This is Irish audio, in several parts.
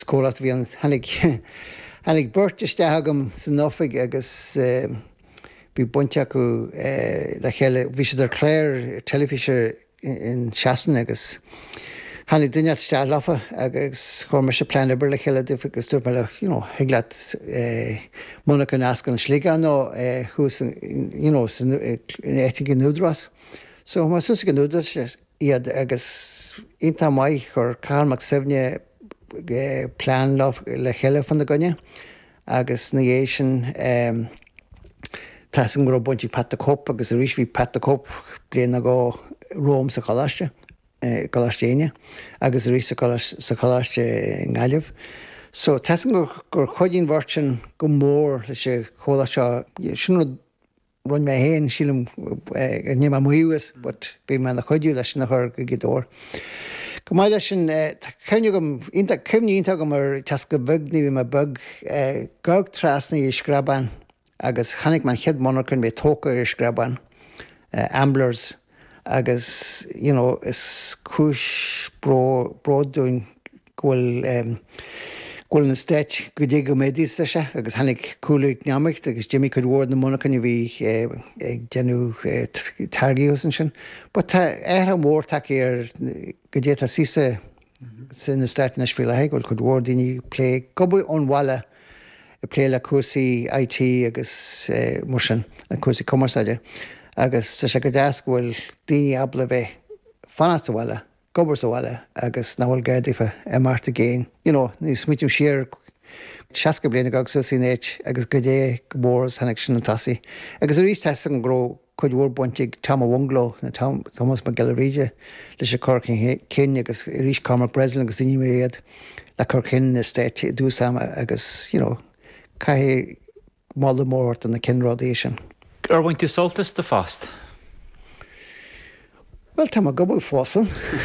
scólat bhí an hanig burteiste agam san nófig agus bhí buinte acu le chéile bhí sé ar cléir telefíse in seaan agus hanig duine steá lafa agus chuir se plan bre le chéile agus dú le heaglaat muna an ascan slíga nó chuús éting núdras. So má sus an núdras iad agus ionta maiid chur cáach sibne plan le chéile fan na gonne agus na dhé sin tá an go buintí Pat Cop agus a rís hí Pat Cop bliana go Róm sa choláistéine agus a rís sa choláiste ngáileh. So tá gur chuidín bhhartin go mór lei sé chola seo sinú run mé héin sílim ní muúas, but bí me na chuidú leis na chur go gidóir. Go mai leis sin cenne gom cimníonnta go mar tas go bugní bhí me bug gag trasna i scraban agus chanig man chead monarchan bhí tóca i scraban amblers agus is cúis bródún ghfuil na stéit go dé go médís se agus hanig cúlaigh neamicht agus Jimmy chud bhór na monarchan bhí ag genú targaíosan sin. Ba tá mór take go dé a sísa sin na stéit na sfile heigil chud bhór daoine lé gobu ónhile i lé le cuasaí IT agus mar sin na cuasaí commerceide. Agus sa sé go deas bhfuil daoine abla bheith fanasta bhile, gobar sa bhile agus náhfuil gaidifa marta géin. Ní smitiú siar seaca bliana gag susaí néit agus go dé go mór hanig sin an tasaí. Agus a rís teasa an gró chuid bhór buinteigh Tom Wunglo na Thomas McGillivray leis sé corcin cin agus rís Cormac Breslin agus daoine iad le corcin na stéit dúsama agus caithé mála mórt an na cinrádaí sin. Ar bhaint tú soltas de fast? Well, tá má gobú fósan.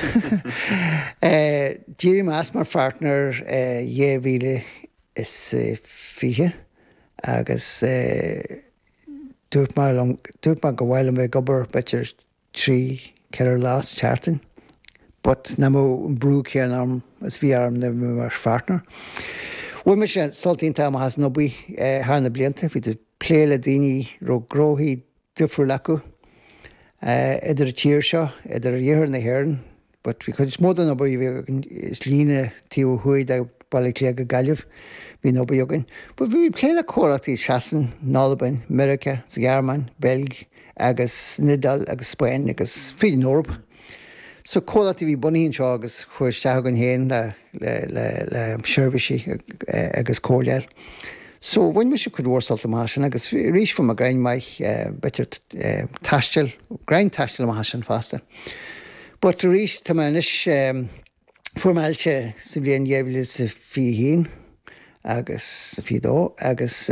Díri más mar fartner dhé is fiche agus dúirt má go bhhaile mé gobar betir trí ceir lás teartain. But na mó an brú céan arm is bhí arm na mar fartner. Bhui me sé soltínta má has nobí hána blianta, hí de pléile daoine ro gróthaí difriú lecu. Idir a tíir seo, idir a dhéar na hhéireann, but bhí chuid smóda nó bhí is líne tíú chuid ag bailí clé go gaiileh hí nó bhíogain. But bhí pléile cóirachtaí seaan, Nolban, America, sa Gearman, Belg, agus Nidal, agus Spain, agus fí Norb. So cóirachtaí bhí bunaíonn seo agus chuir stegan héin le seirbhísí agus cóirleil. So bhain me se chud bhórsalta másin agus rís fu a grain maiich betir taistil, grain taistil a sin fásta. But rís tá inis formáilte sa blion dhéhla sa fihín agus sa fidó agus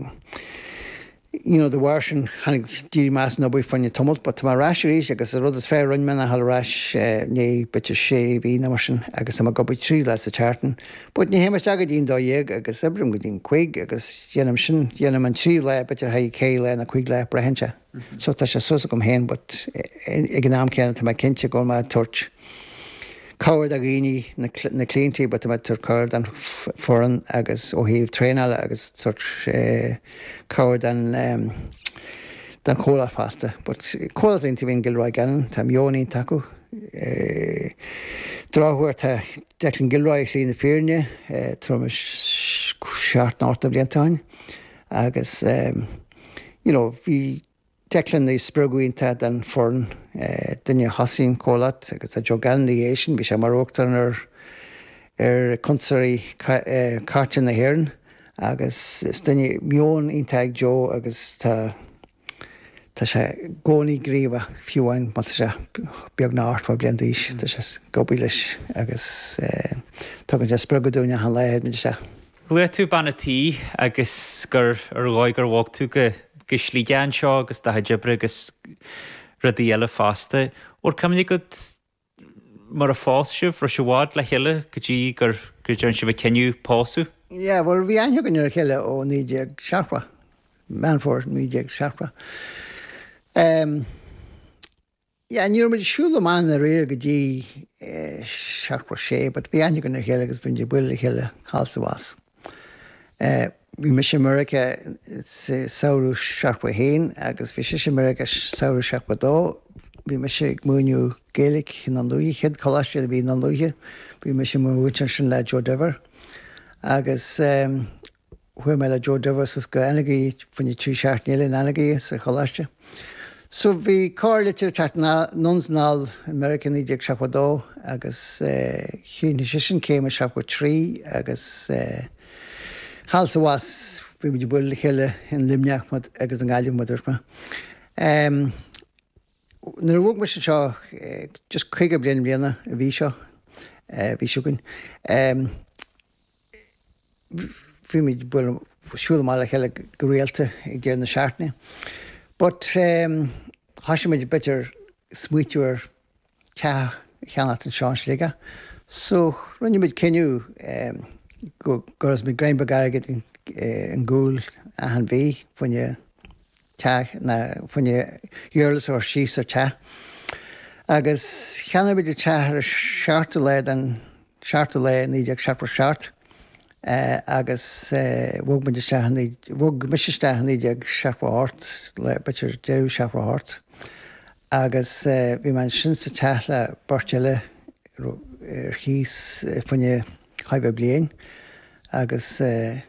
the version hanig díri más nó bui fanne tumult, but má ráisiéis agus a rud is fér run mena hall ráis né bitte sé bhí na marsin agus am gobu trí leis a teartan. But ní hémas agad dín dó dhéag agus ebrim go dín chuig agus dhéanam an trí le bitir ha cé le na chuig le brehense. So tá sé susa gom héin, but ag an náam ceanna tá mai cinnte go má tuirt cáir a ghaoine na clíntaí, but tá tur cáir an foran agus ó híomh tréáile agus tuirt cáir den chóla fásta. But chóla bhaintí bhíon Gilroy Gannon, tá Miónaí tacu. Dráhuair tá Declan Gilroy lí na fíorne, trumas 16 bliantáin. Agus, bhí Declan na sprugaínta den foran dunne hasín cólat agus a jogan na dhéisisin, bhí sé mar óachtar ar consarí cáte na hhéireann agus is dunne mion iontaigh Jo agus tá sé gcónaí gríomha fiúhain má sé beag na áirtha blianta is, tá sé gobí leis agus tugann sé sprugadúne an léad me se. Bhuaigh tú banatí agus gur ar gáid gur bhhaig tú go slígean seo agus da heidebre agus rudí eile fásta. Or cumnig go mar a fás sibh ro se bhád le heile go dtí gur dearn si bh ceniu pású? Yeah, well, bhí aithneogann ar chéile ó 9 Manford 9 seachra. Ja, ní muid siúla man na réir go dtí seach sé, but bhí aine gona chéile agus bhain de buile chéile háilsa was. Bhí me America saoú seach héin agus bhí si America saoú seach dó, bhí me sé múniu géalaigh in an luí chéad choláiste bhí an luíthe, bhí me sin múte sin le Joe Dever, agus hui me le Joe Dever sus go enagaí fanne trí seaachnéile in enagaí sa choláiste. So bhí cáirlitir teach nonsnál American idir seach dó agus chiúne sin céim a seach trí agus háilsa was bhí muidir buil chéile in limneach agus an gáileh muidirma. Nar bhg me seo just chuige bliana bliana a bhí seo bhí siúgann. Bhí muid buil siúla mála chéile go réalta ag déir na seaachna. But hasimiid better smuitiúir te cheannacht an seán sliga. So rinne mid cinniú goras mid greinbag agad an gúil a an bhí funne te funne dhearlas ó síos ar te. Agus cheanna bid te ar seaartta le an seaartta le níideag seapar seart. Agus bhg me bhg misiste níideag seapart le betir deú seapart. Agus bhí man sin sa te le barteile chios funne chaibh blian. Agus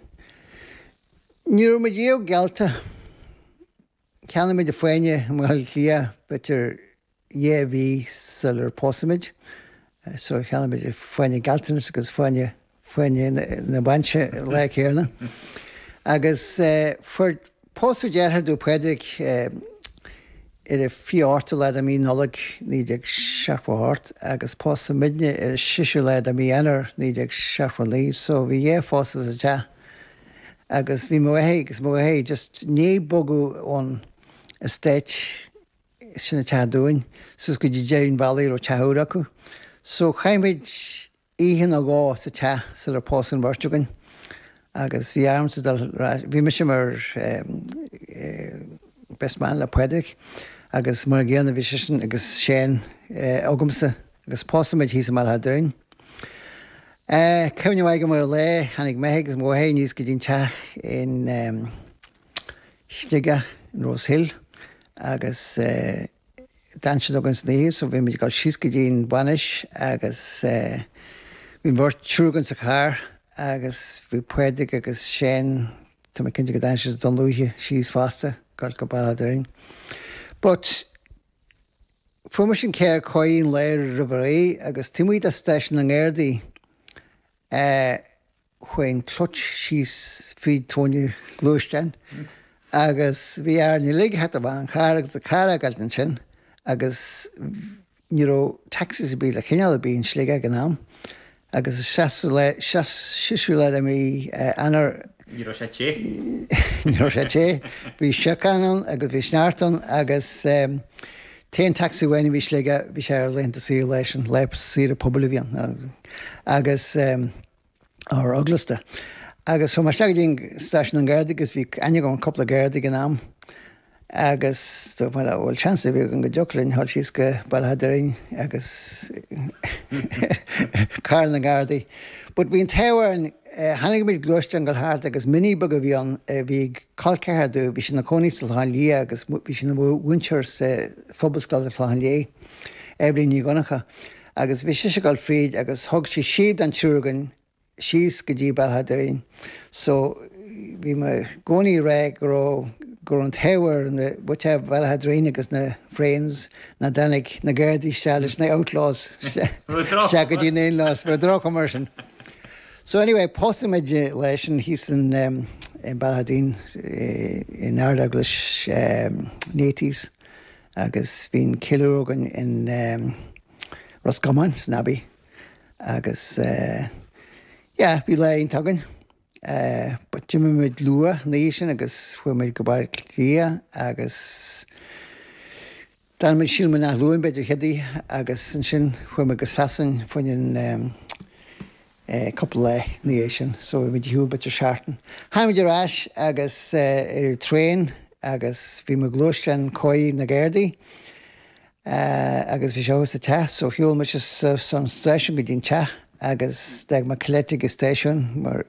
níú me dío gealta ceanna mid a foiine mhail lia betir bhí salar pósamid. So cheanna mid a foiine gealtanas agus foiine na baintse le chéarna. Agus fuair pósa deartha puidig ar a fiáta le a mí nolag níideag seapart, agus pósa midne ar siisiú le a mí anar níideag seapar lí, so bhí fósa a te. Agus bhí mhé just ní bogu ón a stéit sinna te dúin, sus go dtí déann bailí ó teúra acu. So chaimid íhan a gá sa te sa le pósan bartugan, agus bhí armsa bhí me sin mar bestman le puidig, agus mar ggéanana bhí sin agus sé ágamsa agus pósamid hí mal hadarin. Cemne mhaid go mar le hanig méid agus mhé níos go dtín te in Sliga in Rose Hill, agus danse dogan sníos, so bhí muid gáil síos go dtín banis agus bhín bhór trúgan sa chár agus bhí puidig agus sé tá me cinnte go danse don luúthe síos fásta gáil go bailadaring. But fu mar sin céir coín léir ribarí agus timúid a stéis na ggéirdaí chuin clút síos fí tóine glúistein, agus bhí ní ligthe a bhain chár agus a cara galtain sin, agus níró taxis bí le cineal a bíon sliga gan nám. Agus siú le a mí anar Níró sé té? Níró sé té, bhí seacanan agus bhí sneartan agus téan taxi bhhaine bhí sliga bhí sé lenta sí leis an lep sí a poblblion agus á aglasta. Agus chu mar steagdín station an ggéirde agus bhí aine go an coppla ggéirde gan nám. Agus bhfuil chansa bhí an go deoclann hall síos go bailhadaring agus cá na gardaí. But bhín tehain hanig mid glúiste an gothart agus miní bag a bhí an bhí calceadú bhí sin na conísaltáin lí agus bhí sin na bhúinteir fóbalscoil a chláin lé ebrí ní gonacha. Agus bhí si gáil fríd agus thug sí siad an túragan síos go dtí bailhadaring. So bhí me gcónaí ré gur an tehar na bute bailhadaring agus na friends na danig na ggéirdaí stelis na outlaws se go dtí na inlaws bfu drá commercian. So anyway, pósamid leis an hís in Balhadín in Ardaglas nétís agus bhín kilógan in Roscommon, Snabby, agus bhí le on tagan. But Jimmy mid lua níos sin agus fu mid go bail clia agus dan mid síl man nach luúin beidir chedaí agus sin fu me go sasan fuin couple le níos sin, so mid hiúil beidir seaartan. Haimidir ais agus tréin agus bhí me glúiste an cóí na ggéirdaí. agus bhí seo sa te, so hiúil me san stéisiún go dtín te agus deag mar cléite go stéisiún mar